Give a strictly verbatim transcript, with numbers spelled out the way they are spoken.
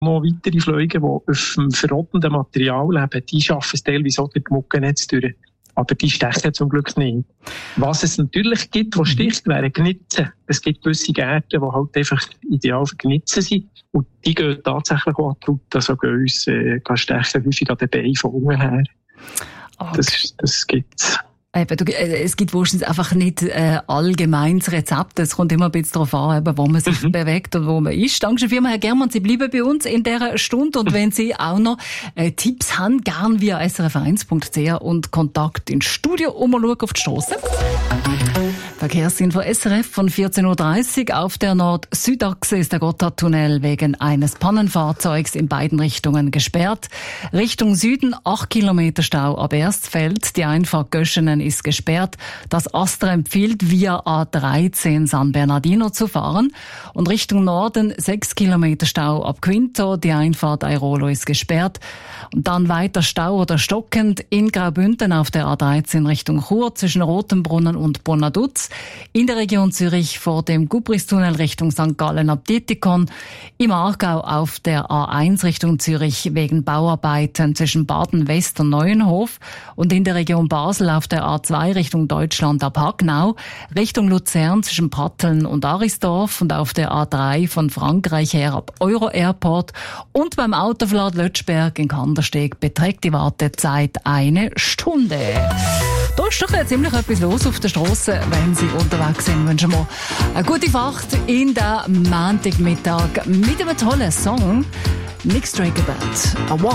noch weitere Fliegen, die auf dem verrottenden Material leben, die schaffen es teilweise auch durch die Muckennetze durch. Aber die stechen zum Glück nicht. Was es natürlich gibt, was sticht, wären Gnitzen. Es gibt gewisse Gärten, die halt einfach ideal für Gnitzen sind. Und die gehen tatsächlich auch an die Route. Also gehen uns, äh, gehen stechen häufig an den Beinen von unten her. Okay. Das, das gibt's. Eben, du, äh, es gibt wahrscheinlich einfach nicht äh, allgemeines Rezept. Es kommt immer ein bisschen darauf an, eben, wo man sich mhm. bewegt und wo man ist. Danke schön, Herr Germann. Sie bleiben bei uns in dieser Stunde. Und wenn Sie auch noch äh, Tipps haben, gern via s r f eins punkt c h und Kontakt ins Studio und mal schauen auf die Strasse. Verkehrsinfo S R F von vierzehn Uhr dreißig. Auf der Nord-Süd-Achse ist der Gotthardtunnel wegen eines Pannenfahrzeugs in beiden Richtungen gesperrt. Richtung Süden acht Kilometer Stau ab Erstfeld. Die Einfahrt Göschenen ist gesperrt. Das Astra empfiehlt via A dreizehn San Bernardino zu fahren. Und Richtung Norden sechs Kilometer Stau ab Quinto. Die Einfahrt Airolo ist gesperrt. Und dann weiter Stau oder stockend in Graubünden auf der A dreizehn Richtung Chur zwischen Rotenbrunnen und Bonaduz. In der Region Zürich vor dem Gubristunnel Richtung Sankt Gallen ab Dietikon. Im Aargau auf der A eins Richtung Zürich wegen Bauarbeiten zwischen Baden-West und Neuenhof. Und in der Region Basel auf der A zwei Richtung Deutschland ab Hagnau. Richtung Luzern zwischen Pratteln und Arisdorf. Und auf der A drei von Frankreich her ab Euro Airport. Und beim Autoverlad Lötschberg in Kandersteg beträgt die Wartezeit eine Stunde. Da ist doch ziemlich etwas los auf der Straße, wenn Sie unterwegs sind. Wünschen wir eine gute Fahrt in den Montagmittag mit einem tollen Song. Nick Straker Band.